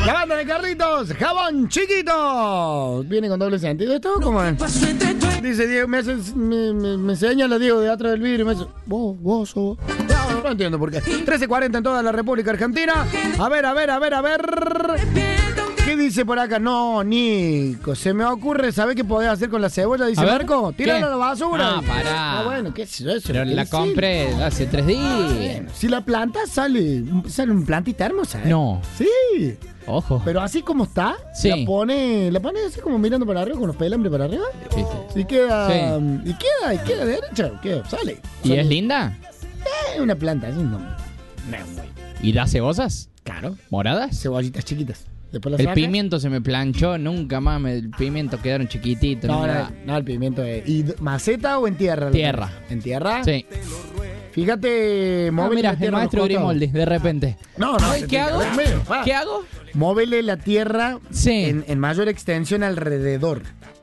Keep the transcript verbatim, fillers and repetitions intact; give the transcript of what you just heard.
La banda de Carlitos, jabón chiquito. ¿Viene con doble sentido esto? ¿Cómo es? Dice Diego, me, hace, me, me, me señala Diego de atrás del vidrio y me dice, vos, vos sos. No, no entiendo por qué. trece cuarenta en toda la República Argentina. A ver, a ver, a ver, a ver. ¿Qué dice por acá? No, Nico, se me ocurre, ¿sabés qué podés hacer con la cebolla? Dice Marco, tírala a la basura. Ah, pará. Ah, bueno, qué es eso. Pero la compré hace tres días. Bueno, si la planta sale, sale un plantita hermosa, ¿eh? No. Sí. Ojo. Pero así como está, sí. la pone, la pone así como mirando para arriba, con los pelambres para arriba. Sí, sí. Y queda, Sí. y queda, y queda derecha, queda, sale. ¿Y sale. es linda? Es una planta, es un no, no, muy. ¿Y da cebosas? Claro. ¿Moradas? Cebollitas chiquitas. Después las El sacas. pimiento se me planchó, nunca más me, el pimiento quedaron chiquititos. No, no, no, nada. no, el pimiento es. ¿Y maceta o en tierra? Tierra. ¿En tierra? Sí. Fíjate, Ah, móvele mira, la el tierra. maestro a los costados. Grimoldi, de repente. No, no. Ay, te ¿qué tengo hago? que ver medio, pa. ¿Qué hago? Móvele la tierra Sí. en, en mayor extensión alrededor.